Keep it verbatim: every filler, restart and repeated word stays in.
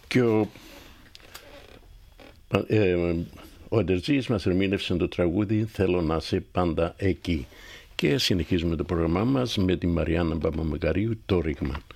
Και ο, ε, ο Αντερζής μας ερμήνευσε το τραγούδι «Θέλω να είσαι πάντα εκεί». Και συνεχίζουμε το πρόγραμμά μας με τη Μαριάννα Παπαμακαρίου, το ρήγμα.